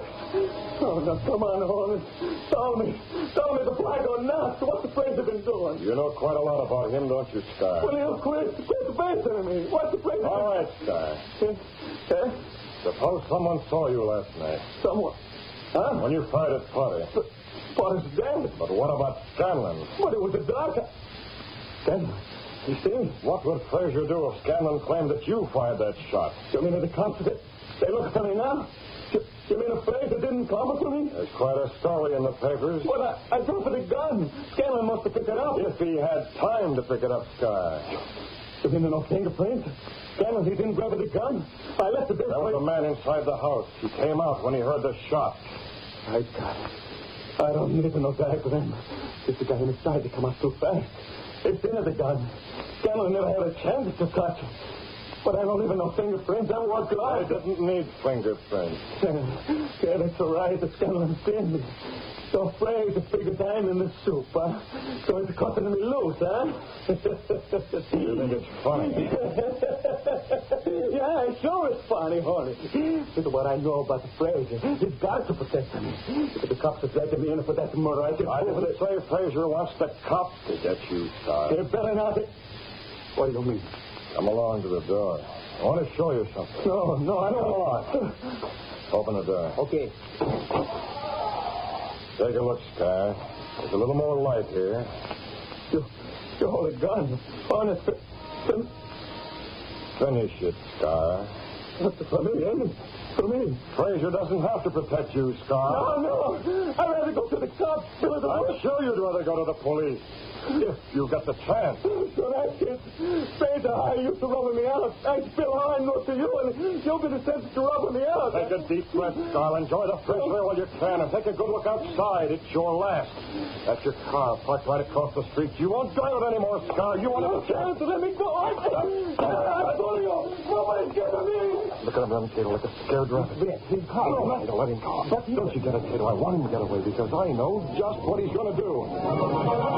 Oh, now, come on, Hornet. Tell me the flag or not. What's the Fraser been doing? You know quite a lot about him, don't you, Sky? Well, he'll quit the Fraser to me. What's the Fraser? All right, Sky. Suppose someone saw you last night. Someone? Huh? When you fired at Potty. Potty's dead. But what about Scanlon? But it was the dark. Scanlon? You see? What would Fraser do if Scanlon claimed that you fired that shot? You mean the cops, they look for me now? You mean a Fraser didn't come for me? There's quite a story in the papers. Well, I dropped the gun. Scanlon must have picked it up. If he had time to pick it up, Sky. You mean no fingerprints? Scanlon, he didn't grab the gun. I left it there. There was a man inside the house. He came out when he heard the shot. I got it. I don't need no diagram. It's the guy inside to come out too fast. It's in the gun. Scanlon never had a chance to touch it. But I don't even know fingerprints. I was glad. I didn't need fingerprints. Yeah, that's all right. The Scanlon pinned me. So Fraser figured I'm in the soup, huh? So it's cutting me loose, huh? You think it's funny? Yeah, sure it's funny, Hornet. This is what I know about the Fraser. He's got to protect me. If the cops have dragged me in for that murder, I didn't say Fraser wants the cops to get you, Sky. They better not. What do you mean? Come along to the door. I want to show you something. No, I don't want. Open the door. Okay. Take a look, Sky. There's a little more light here. You hold a gun. Honest. Finish it, Sky. For me, For me. Fraser doesn't have to protect you, Sky. No. I'd rather go to the cops. I'm sure you'd rather go to the police. If you get the chance. So that's it. Fraser, I used to rub me out. I spill how I know to you, and you'll be the sense to rub me out. Take a deep breath, Scar. Enjoy the fresh air while you can, and take a good look outside. It's your last. That's your car parked right across the street. You won't drive it anymore, Scar. You won't have a chance. Let me go. I told you. Nobody's getting me. Look at him, Cato, like a scared rabbit. He's calm. All right, let him calm. Don't you get it, Cato. I want him to get away because I know just what he's going to do.